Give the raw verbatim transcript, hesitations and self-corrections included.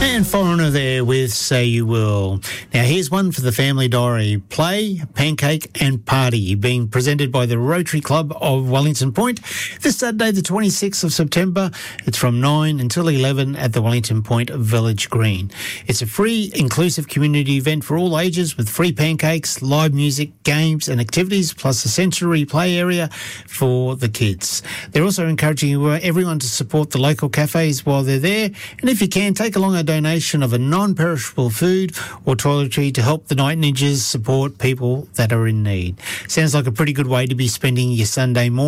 And Foreigner there with Say You Will. Now here's one for the Family Diary. Play, Pancake and Party, being presented by the Rotary Club of Wellington Point this Saturday the twenty-sixth of September. It's from nine until eleven at the Wellington Point Village Green. It's a free, inclusive community event for all ages with free pancakes, live music, games and activities, plus a sensory play area for the kids. They're also encouraging everyone to support the local cafes while they're there, and if you can, take along a donation of a non-perishable food or toiletry to help the Night Ninjas support people that are in need. Sounds like a pretty good way to be spending your Sunday morning.